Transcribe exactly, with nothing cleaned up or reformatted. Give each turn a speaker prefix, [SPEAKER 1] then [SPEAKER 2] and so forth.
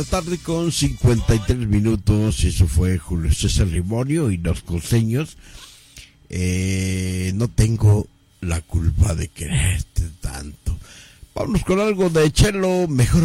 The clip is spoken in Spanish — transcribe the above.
[SPEAKER 1] Tarde con cincuenta y tres minutos. Eso fue Julio César Limonio y los costeños. Eh, no tengo la culpa de quererte tanto. Vámonos con algo de Chelo, mejor